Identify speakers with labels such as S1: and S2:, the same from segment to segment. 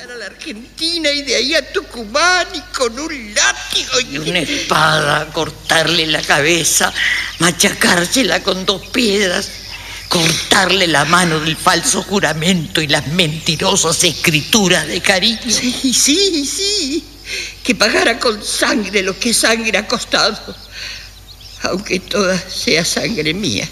S1: a la Argentina y de ahí a Tucumán y con un látigo
S2: y una espada, cortarle la cabeza, machacársela con 2 piedras, cortarle la mano del falso juramento y las mentirosas escrituras de cariño.
S1: Sí, que pagara con sangre lo que sangre ha costado, aunque toda sea sangre mía.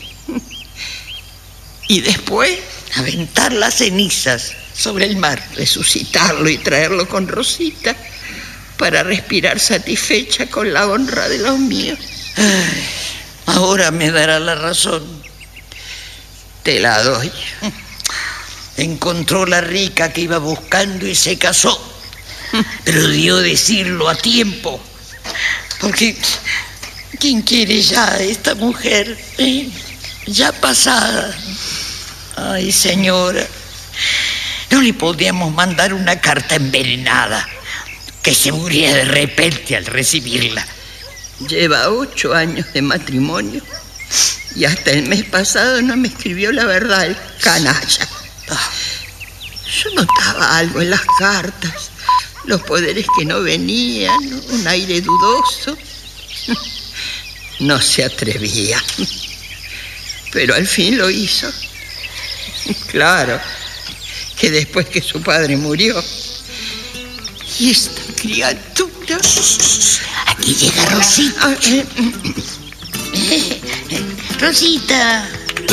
S1: Y después
S2: aventar las cenizas sobre el mar,
S1: resucitarlo y traerlo con Rosita para respirar satisfecha con la honra de los míos.
S2: Ay, ahora me dará la razón. Te la doy. Encontró la rica que iba buscando y se casó, pero dio decirlo a tiempo, porque ¿quién quiere ya a esta mujer? Ya pasada. Ay, señora, no le podíamos mandar una carta envenenada que se muriera de repente al recibirla.
S1: Lleva 8 años de matrimonio y hasta el mes pasado no me escribió la verdad el canalla. Yo notaba algo en las cartas, los poderes que no venían, un aire dudoso. No se atrevía, pero al fin lo hizo. Claro, que después que su padre murió. Y esta criatura...
S2: Aquí llega Rosita. Rosita.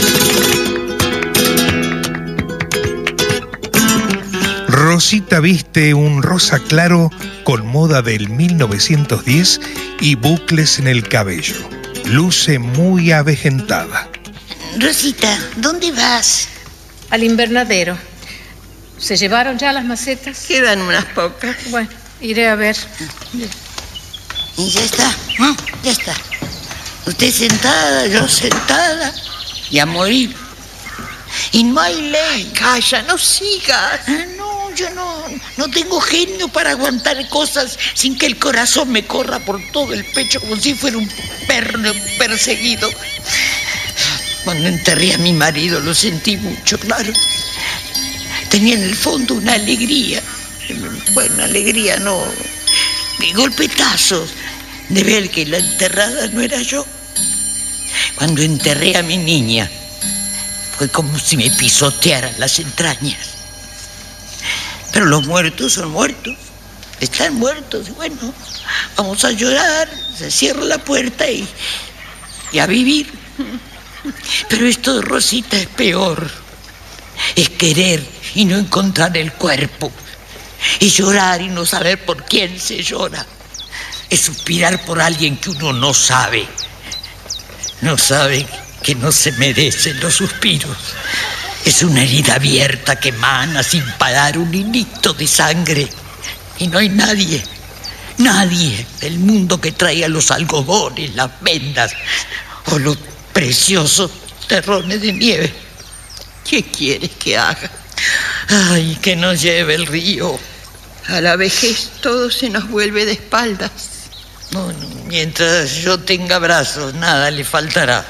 S3: Rosita viste un rosa claro con moda del 1910 y bucles en el cabello. Luce muy avejentada.
S2: Rosita, ¿dónde vas?
S4: Al invernadero. ¿Se llevaron ya las macetas?
S1: Quedan unas pocas.
S4: Bueno, iré a ver.
S2: Y ya está, ya está. Usted sentada, yo sentada, y a morir. Y no hay ley.
S1: Calla, no sigas.
S2: No, yo no tengo genio para aguantar cosas sin que el corazón me corra por todo el pecho como si fuera un perro perseguido. Cuando enterré a mi marido lo sentí mucho, claro. Tenía en el fondo una alegría. Bueno, alegría no. Golpetazos de ver que la enterrada no era yo. Cuando enterré a mi niña, fue como si me pisotearan las entrañas. Pero los muertos son muertos. Están muertos. Bueno, vamos a llorar, se cierra la puerta y a vivir. Pero esto de Rosita es peor. Es querer y no encontrar el cuerpo. Es llorar y no saber por quién se llora. Es suspirar por alguien que uno no sabe. No sabe que no se merecen los suspiros. Es una herida abierta que emana sin parar un hilito de sangre. Y no hay nadie del mundo que traiga los algodones, las vendas o los preciosos terrones de nieve.
S1: ¿Qué quieres que haga?
S2: Ay, que nos lleve el río.
S1: A la vejez todo se nos vuelve de espaldas.
S2: No, mientras yo tenga brazos, nada le faltará.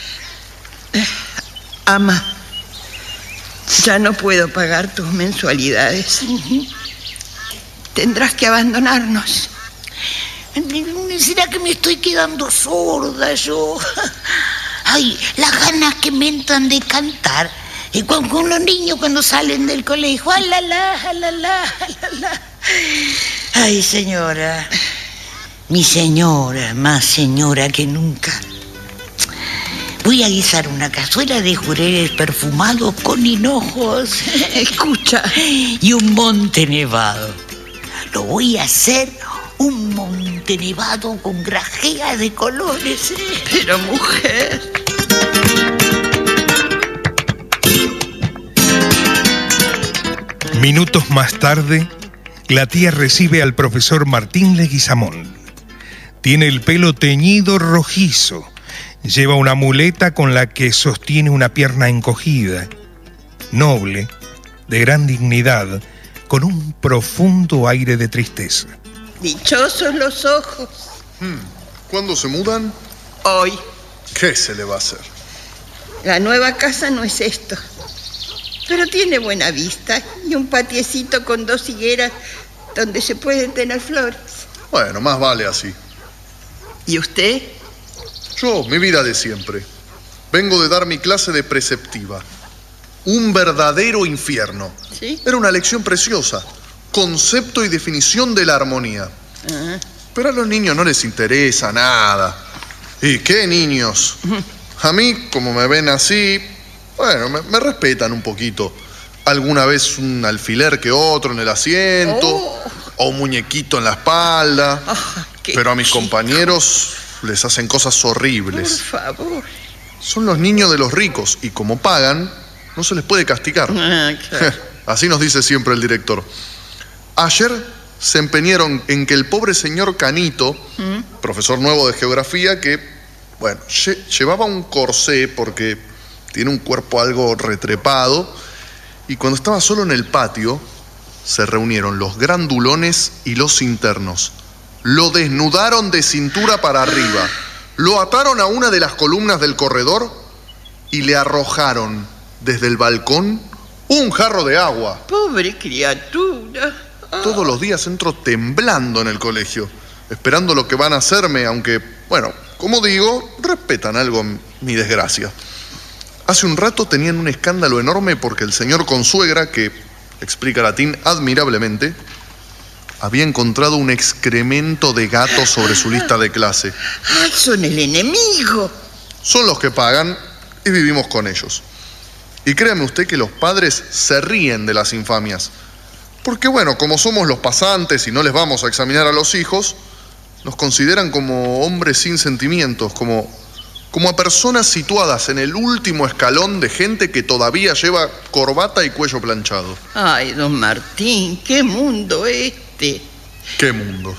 S1: Ama, ya no puedo pagar tus mensualidades. Tendrás que abandonarnos.
S2: ¿Será que me estoy quedando sorda yo? Ay, las ganas que me entran de cantar. Y con los niños cuando salen del colegio. ¡Alala, alala, alala! Ay, señora. Mi señora, más señora que nunca. Voy a guisar una cazuela de jureles perfumados con hinojos.
S1: Escucha.
S2: Y un monte nevado. Lo voy a hacer un monte nevado con grajeas de colores.
S1: Pero, mujer...
S3: Minutos más tarde, la tía recibe al profesor Martín Leguizamón. Tiene el pelo teñido rojizo. Lleva una muleta con la que sostiene una pierna encogida. Noble, de gran dignidad, con un profundo aire de tristeza.
S1: Dichosos los ojos.
S5: ¿Cuándo se mudan?
S1: Hoy.
S5: ¿Qué se le va a hacer?
S1: La nueva casa no es esto. pero tiene buena vista y un patiecito con 2 higueras donde se pueden tener flores.
S5: Bueno, más vale así.
S1: ¿Y usted?
S5: Yo, mi vida de siempre. Vengo de dar mi clase de preceptiva. Un verdadero infierno.
S1: ¿Sí?
S5: Era una lección preciosa. Concepto y definición de la armonía. Pero a los niños no les interesa nada. ¿Y qué niños? A mí, como me ven así, bueno, me respetan un poquito. Alguna vez un alfiler que otro en el asiento, o un muñequito en la espalda. Pero a mis compañeros les hacen cosas horribles.
S1: Por favor.
S5: Son los niños de los ricos y como pagan, no se les puede castigar.
S1: Claro.
S5: Así nos dice siempre el director. Ayer se empeñaron en que el pobre señor Canito, profesor nuevo de geografía, que, bueno, llevaba un corsé porque tiene un cuerpo algo retrepado, y cuando estaba solo en el patio, se reunieron los grandulones y los internos. Lo desnudaron de cintura para arriba, lo ataron a una de las columnas del corredor y le arrojaron desde el balcón un jarro de agua.
S1: Pobre criatura.
S5: Todos los días entro temblando en el colegio, esperando lo que van a hacerme, aunque, bueno, como digo, respetan algo mi desgracia. Hace un rato tenían un escándalo enorme porque el señor consuegra, que explica latín admirablemente, había encontrado un excremento de gato sobre su lista de clase.
S1: ¡Ay, son el enemigo!
S5: Son los que pagan y vivimos con ellos. Y créame usted que los padres se ríen de las infamias. Porque bueno, como somos los pasantes y no les vamos a examinar a los hijos, nos consideran como hombres sin sentimientos, como a personas situadas en el último escalón de gente que todavía lleva corbata y cuello planchado.
S1: Ay, don Martín, qué mundo este.
S5: ¿Qué mundo?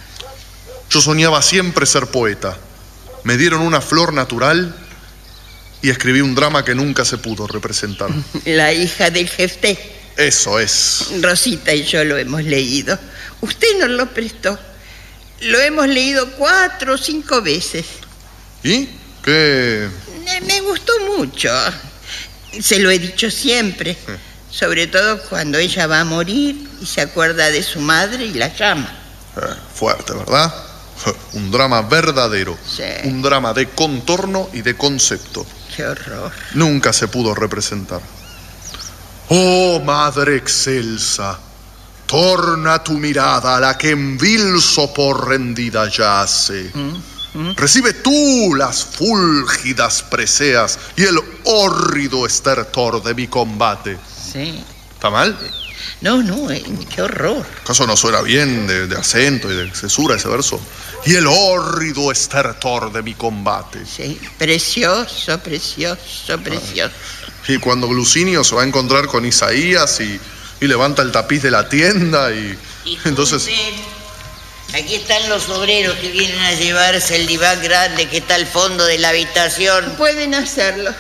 S5: Yo soñaba siempre ser poeta. Me dieron una flor natural y escribí un drama que nunca se pudo representar.
S1: La hija del jefe.
S5: Eso es.
S1: Rosita y yo lo hemos leído. Usted nos lo prestó. Lo hemos leído 4 o 5 veces.
S5: ¿Y? ¿Qué?
S1: Me gustó mucho. Se lo he dicho siempre. Sobre todo cuando ella va a morir y se acuerda de su madre y la llama.
S5: Fuerte, ¿verdad? Un drama verdadero.
S1: Sí.
S5: Un drama de contorno y de concepto.
S1: Qué horror.
S5: Nunca se pudo representar. Oh, madre excelsa, torna tu mirada a la que en vil sopor rendida yace. Recibe tú las fúlgidas preseas y el hórrido estertor de mi combate.
S1: Sí.
S5: ¿Está mal?
S1: No, qué horror.
S5: ¿Acaso no suena bien de acento y de cesura ese verso? Y el hórrido estertor de mi combate.
S1: Sí, precioso, precioso, precioso.
S5: Y cuando Glucinio se va a encontrar con Isaías y levanta el tapiz de la tienda y entonces...
S2: Aquí están los obreros que vienen a llevarse el diván grande que está al fondo de la habitación.
S1: Pueden hacerlo.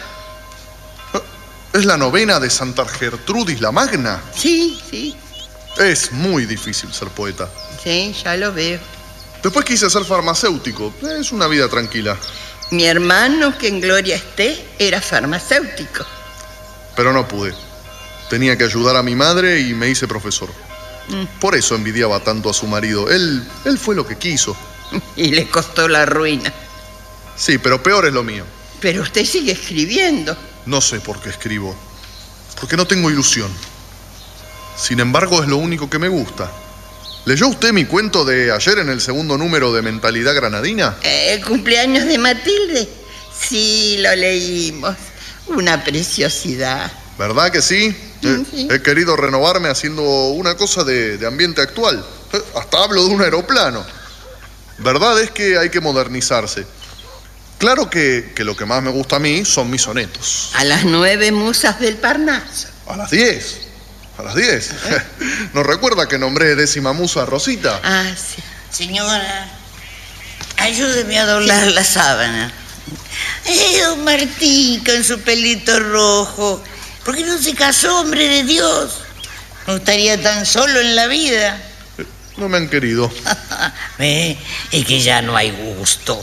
S5: ¿Es la novena de Santa Gertrudis la Magna?
S1: Sí.
S5: Es muy difícil ser poeta.
S1: Sí, ya lo veo.
S5: Después quise ser farmacéutico. Es una vida tranquila.
S1: Mi hermano, que en gloria esté, era farmacéutico.
S5: Pero no pude. Tenía que ayudar a mi madre y me hice profesor. Por eso envidiaba tanto a su marido. Él fue lo que quiso.
S1: Y le costó la ruina.
S5: Sí, pero peor es lo mío.
S1: Pero usted sigue escribiendo.
S5: No sé por qué escribo. Porque no tengo ilusión. Sin embargo, es lo único que me gusta. ¿Leyó usted mi cuento de ayer en el segundo número de Mentalidad Granadina?
S1: ¿El cumpleaños de Matilde? Sí, lo leímos. Una preciosidad.
S5: ¿Verdad que sí?
S1: Sí.
S5: He querido renovarme haciendo una cosa de ambiente actual. Hasta hablo de un aeroplano. Verdad es que hay que modernizarse. Claro que lo que más me gusta a mí son mis sonetos.
S1: A las 9 musas del Parnaso.
S5: A las 10. A las 10. ¿No recuerda que nombré 10ª musa a Rosita?
S1: Ah, sí.
S2: Señora, ayúdeme a doblar la sábana. Don Martín con su pelito rojo. ¿Por qué no se casó, hombre de Dios? No estaría tan solo en la vida.
S5: No me han querido.
S2: Es que ya no hay gusto.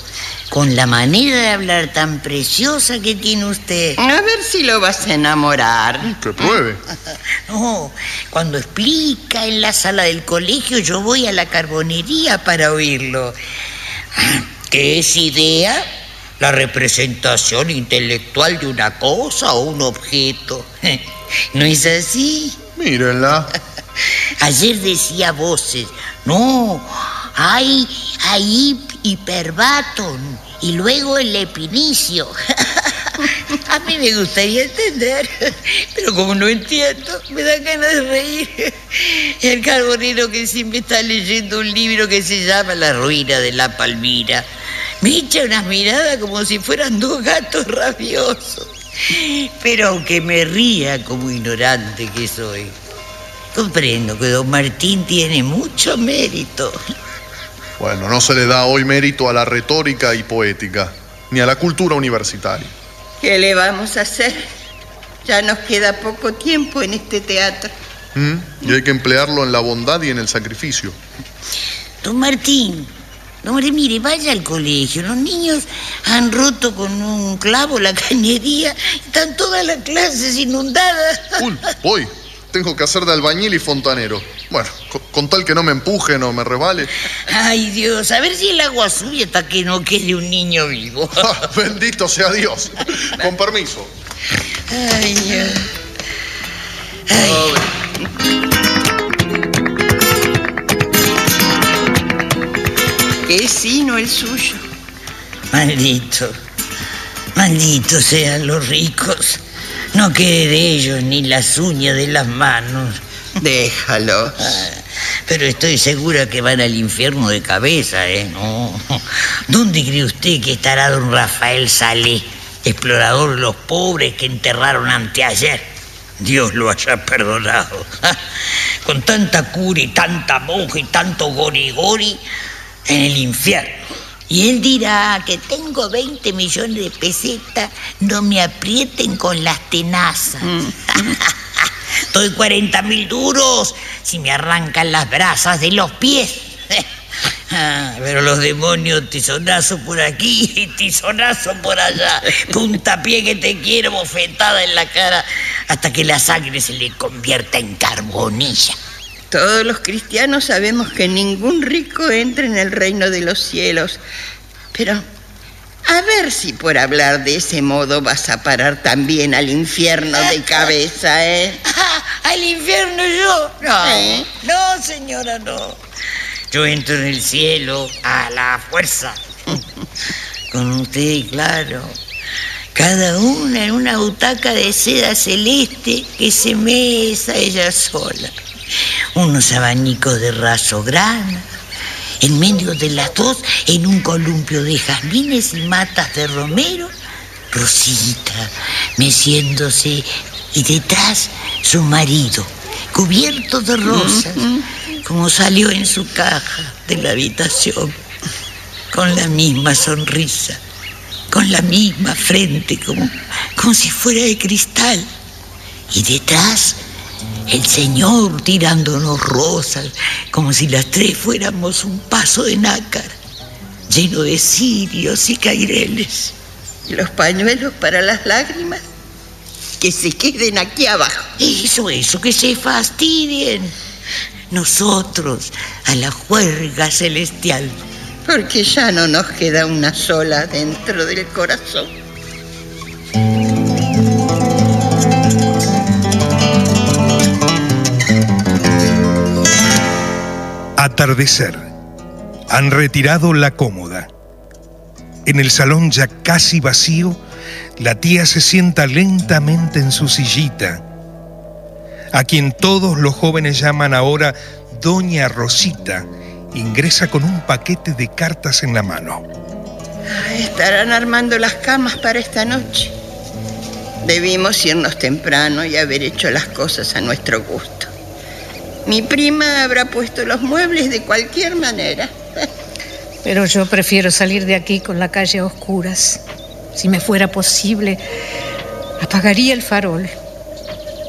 S2: con la manera de hablar tan preciosa que tiene usted.
S1: A ver si lo vas a enamorar.
S5: Que pruebe.
S2: No, cuando explica en la sala del colegio, yo voy a la carbonería para oírlo. ¿Qué es idea? La representación intelectual de una cosa o un objeto. ¿No es así?
S5: Mírenla.
S2: Ayer decía voces, no, hay hiperbaton y luego el epinicio. A mí me gustaría entender, pero como no entiendo, me da ganas de reír. El carbonero que siempre está leyendo un libro que se llama La ruina de la Palmira me echa unas miradas como si fueran dos gatos rabiosos. Pero aunque me ría como ignorante que soy, comprendo que don Martín tiene mucho mérito.
S5: Bueno, no se le da hoy mérito a la retórica y poética, ni a la cultura universitaria.
S1: ¿Qué le vamos a hacer? Ya nos queda poco tiempo en este teatro.
S5: Y hay que emplearlo en la bondad y en el sacrificio.
S2: Don Martín, mire, vaya al colegio. Los niños han roto con un clavo la cañería. Están todas las clases inundadas.
S5: Voy. Tengo que hacer de albañil y fontanero. Bueno, con tal que no me empujen o me resbale.
S2: Ay, Dios, a ver si el agua sube hasta que no quede un niño vivo.
S5: Bendito sea Dios. Con permiso.
S2: Ay, Dios.
S1: Qué sino el suyo.
S2: Malditos sean los ricos. No quede de ellos ni las uñas de las manos.
S1: Déjalo.
S2: Pero estoy segura que van al infierno de cabeza, ¿eh? No. ¿Dónde cree usted que estará don Rafael Salé, explorador de los pobres que enterraron anteayer? Dios lo haya perdonado. Con tanta cura y tanta monja y tanto gorigori en el infierno. Y él dirá que tengo 20 millones de pesetas, no me aprieten con las tenazas. Doy 40.000 duros si me arrancan las brasas de los pies. Pero los demonios, tizonazo por aquí y tizonazo por allá. Puntapié que te quiero, bofetada en la cara, hasta que la sangre se le convierta en carbonilla.
S1: Todos los cristianos sabemos que ningún rico entra en el reino de los cielos. Pero a ver si por hablar de ese modo vas a parar también al infierno de cabeza, ¿eh?
S2: ¿Al infierno yo? No, no, señora, no. Yo entro en el cielo a la fuerza. Con usted, claro. Cada una en una butaca de seda celeste que se mesa ella sola. Unos abanicos de raso grana. En medio de las dos, en un columpio de jazmines y matas de romero, Rosita meciéndose y detrás su marido, cubierto de rosas, como salió en su caja de la habitación, con la misma sonrisa, con la misma frente, como si fuera de cristal. Y detrás, el Señor tirándonos rosas, como si las tres fuéramos un paso de nácar, lleno de cirios y caireles.
S1: ¿Y los pañuelos para las lágrimas? Que se queden aquí abajo.
S2: Eso, que se fastidien. Nosotros a la juerga celestial.
S1: Porque ya no nos queda una sola dentro del corazón.
S3: Atardecer. Han retirado la cómoda. En el salón ya casi vacío, la tía se sienta lentamente en su sillita, a quien todos los jóvenes llaman ahora Doña Rosita. Ingresa con un paquete de cartas en la mano.
S1: Estarán armando las camas para esta noche. Debimos irnos temprano y haber hecho las cosas a nuestro gusto. Mi prima habrá puesto los muebles de cualquier manera.
S4: Pero yo prefiero salir de aquí con la calle a oscuras. Si me fuera posible, apagaría el farol.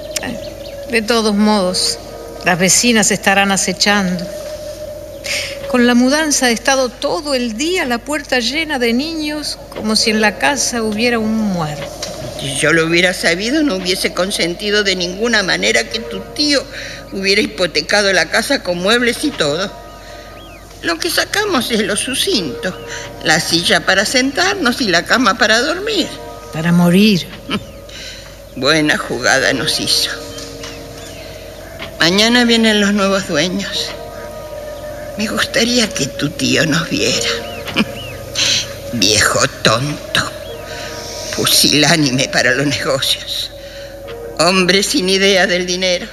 S4: De todos modos, las vecinas estarán acechando. Con la mudanza he estado todo el día la puerta llena de niños, como si en la casa hubiera un muerto.
S1: Si yo lo hubiera sabido, no hubiese consentido de ninguna manera que tu tío hubiera hipotecado la casa con muebles y todo. Lo que sacamos es lo sucinto: la silla para sentarnos y la cama para dormir.
S4: Para morir.
S1: Buena jugada nos hizo. Mañana vienen los nuevos dueños. Me gustaría que tu tío nos viera. Viejo tonto, pusilánime para los negocios, hombre sin idea del dinero.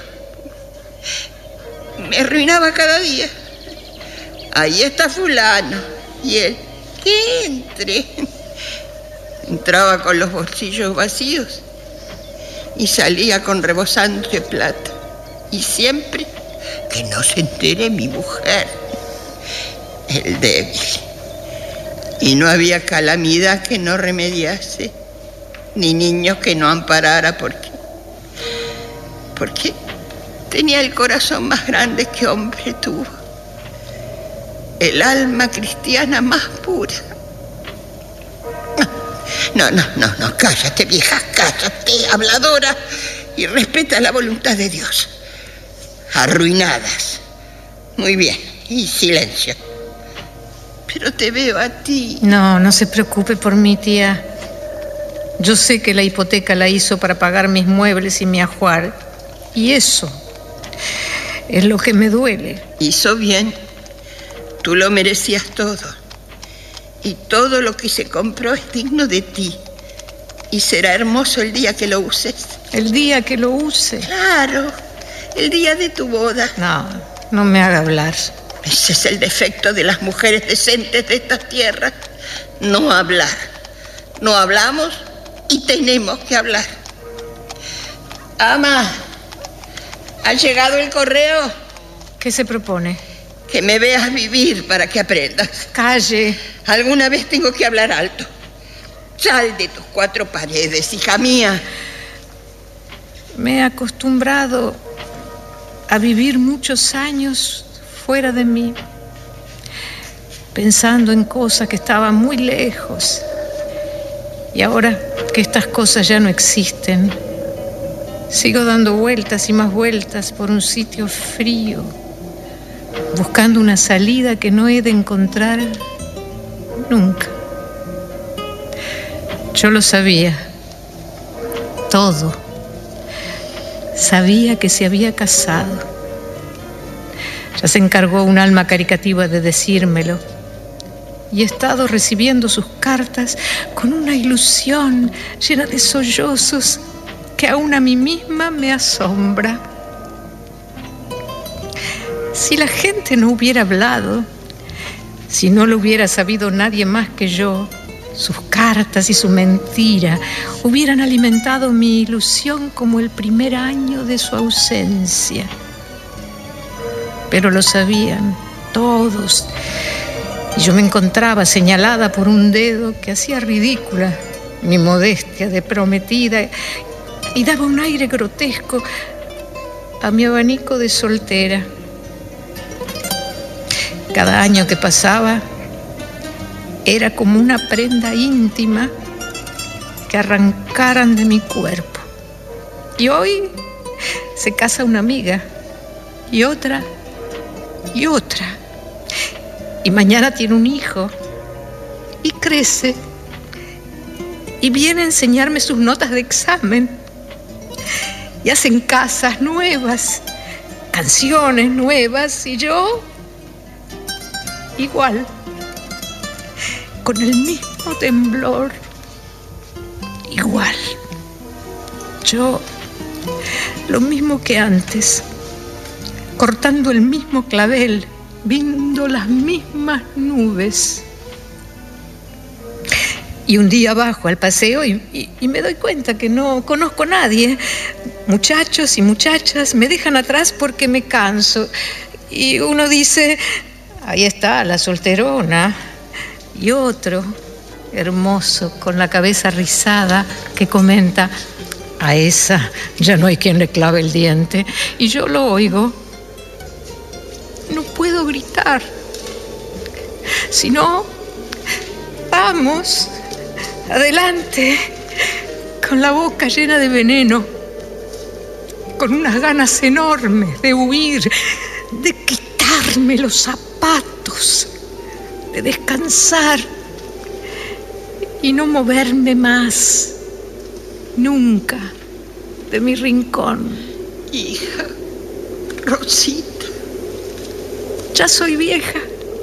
S1: Me arruinaba cada día. Ahí está fulano. Y él, que entre. Entraba con los bolsillos vacíos y salía con rebosante plata. Y siempre que no se entere mi mujer, el débil. Y no había calamidad que no remediase, ni niños que no amparara, porque tenía el corazón más grande que hombre tuvo, el alma cristiana más pura. No, cállate, vieja, cállate, habladora, y respeta la voluntad de Dios. Arruinadas. Muy bien, y silencio. Pero te veo a ti.
S4: No se preocupe por mí, tía. Yo sé que la hipoteca la hizo para pagar mis muebles y mi ajuar. Y eso es lo que me duele.
S1: Hizo bien. Tú lo merecías todo. Y todo lo que se compró es digno de ti. Y será hermoso el día que lo uses.
S4: ¿El día que lo use?
S1: Claro, el día de tu boda.
S4: No me haga hablar.
S1: Ese es el defecto de las mujeres decentes de esta tierra. No hablar. No hablamos y tenemos que hablar. Ama, ¿ha llegado el correo?
S4: ¿Qué se propone?
S1: Que me veas vivir para que aprendas.
S4: Calle.
S1: Alguna vez tengo que hablar alto. Sal de tus cuatro paredes, hija mía.
S4: Me he acostumbrado a vivir muchos años fuera de mí, pensando en cosas que estaban muy lejos. Y ahora que estas cosas ya no existen, sigo dando vueltas y más vueltas por un sitio frío, buscando una salida que no he de encontrar nunca. Yo lo sabía, todo. Sabía que se había casado. Ya se encargó un alma caritativa de decírmelo. Y he estado recibiendo sus cartas con una ilusión llena de sollozos que aún a mí misma me asombra. Si la gente no hubiera hablado, si no lo hubiera sabido nadie más que yo, sus cartas y su mentira hubieran alimentado mi ilusión como el primer año de su ausencia. Pero lo sabían todos, y yo me encontraba señalada por un dedo que hacía ridícula mi modestia de prometida y daba un aire grotesco a mi abanico de soltera. Cada año que pasaba era como una prenda íntima que arrancaran de mi cuerpo. Y hoy se casa una amiga, y otra, y otra. Y mañana tiene un hijo, y crece, y viene a enseñarme sus notas de examen. Y hacen casas nuevas, canciones nuevas, y yo igual, con el mismo temblor, igual. Yo, lo mismo que antes, cortando el mismo clavel, viendo las mismas nubes. Y un día bajo al paseo y me doy cuenta que no conozco a nadie. Muchachos y muchachas me dejan atrás porque me canso. Y uno dice, ahí está la solterona. Y otro, hermoso, con la cabeza rizada, que comenta, a esa ya no hay quien le clave el diente. Y yo lo oigo. No puedo gritar. Si no, vamos, adelante, con la boca llena de veneno, con unas ganas enormes de huir, de quitarme los zapatos, de descansar y no moverme más, nunca, de mi rincón.
S1: Hija, Rosita.
S4: Ya soy vieja.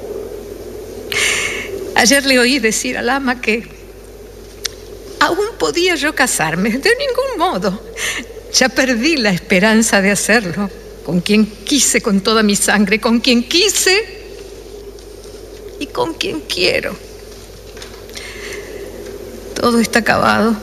S4: Ayer le oí decir al ama que aún podía yo casarme. De ningún modo. Ya perdí la esperanza de hacerlo. Con quien quise con toda mi sangre, con quien quise y con quien quiero. Todo está acabado.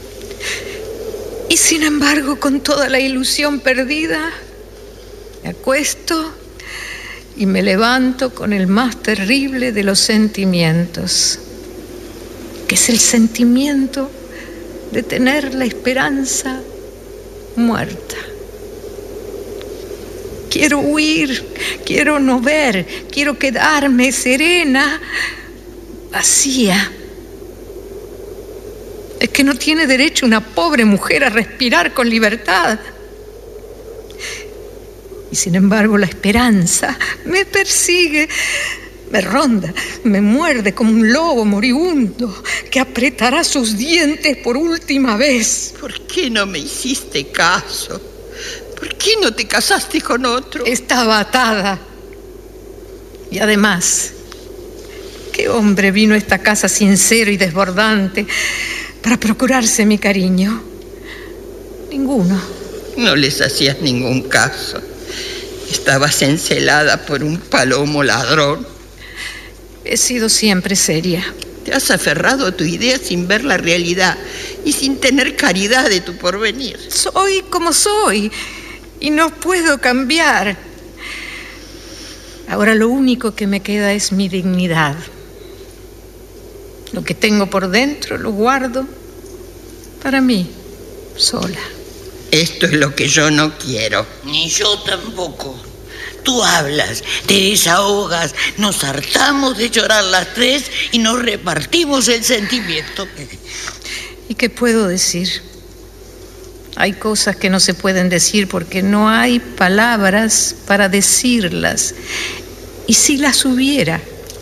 S4: Y sin embargo, con toda la ilusión perdida, me acuesto y me levanto con el más terrible de los sentimientos, que es el sentimiento de tener la esperanza muerta. Quiero huir, quiero no ver, quiero quedarme serena, vacía. Es que no tiene derecho una pobre mujer a respirar con libertad. Y sin embargo la esperanza me persigue, me ronda, me muerde como un lobo moribundo que apretará sus dientes por última vez.
S1: ¿Por qué no me hiciste caso? ¿Por qué no te casaste con otro?
S4: Estaba atada. Y además, ¿qué hombre vino a esta casa sincero y desbordante para procurarse mi cariño? Ninguno.
S1: No les hacías ningún caso. Estabas encelada por un palomo ladrón.
S4: He sido siempre seria.
S1: Te has aferrado a tu idea sin ver la realidad y sin tener caridad de tu porvenir.
S4: Soy como soy y no puedo cambiar. Ahora lo único que me queda es mi dignidad. Lo que tengo por dentro lo guardo para mí, sola.
S1: Esto es lo que yo no quiero.
S2: Ni yo tampoco. Tú hablas, te desahogas, nos hartamos de llorar las tres y nos repartimos el sentimiento.
S4: ¿Y qué puedo decir? Hay cosas que no se pueden decir porque no hay palabras para decirlas. Y si las hubiera,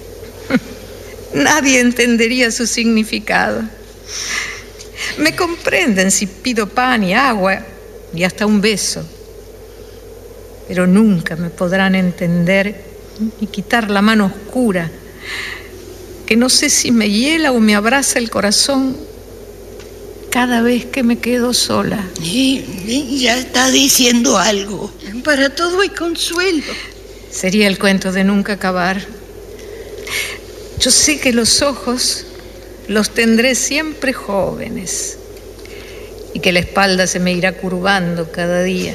S4: nadie entendería su significado. Me comprenden si pido pan y agua y hasta un beso, pero nunca me podrán entender ni quitar la mano oscura, que no sé si me hiela o me abraza el corazón cada vez que me quedo sola.
S2: Ya está diciendo algo.
S1: Para todo hay consuelo.
S4: Sería el cuento de nunca acabar. Yo sé que los ojos los tendré siempre jóvenes y que la espalda se me irá curvando cada día.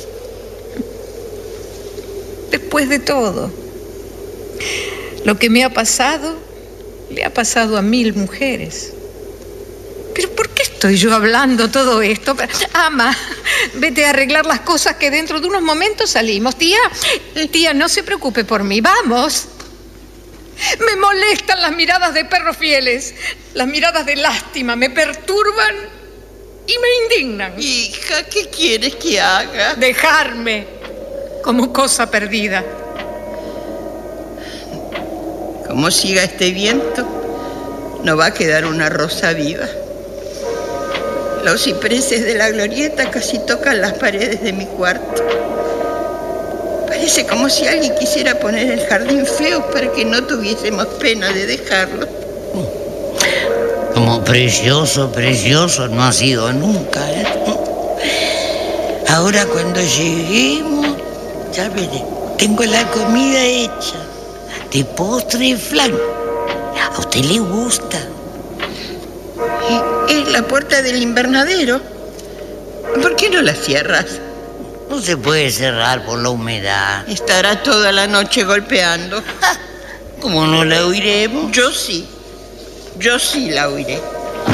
S4: Después de todo, lo que me ha pasado, le ha pasado a 1000 mujeres. ¿Pero por qué estoy yo hablando todo esto? Ama, vete a arreglar las cosas que dentro de unos momentos salimos. Tía, no se preocupe por mí, vamos. Me molestan las miradas de perros fieles, las miradas de lástima, me perturban y me indignan.
S1: Hija, ¿qué quieres que haga?
S4: Dejarme como cosa perdida.
S1: Como siga este viento, no va a quedar una rosa viva. Los cipreses de la glorieta casi tocan las paredes de mi cuarto. Parece como si alguien quisiera poner el jardín feo para que no tuviésemos pena de dejarlo.
S2: Como precioso no ha sido nunca, ¿eh? Ahora cuando lleguemos, ya veré, tengo la comida hecha, de postre y flan. ¿A usted le gusta?
S1: Es la puerta del invernadero. ¿Por qué no la cierras?
S2: No se puede cerrar por la humedad.
S1: Estará toda la noche golpeando.
S2: ¿Cómo no la oiremos?
S1: Yo sí la oiré.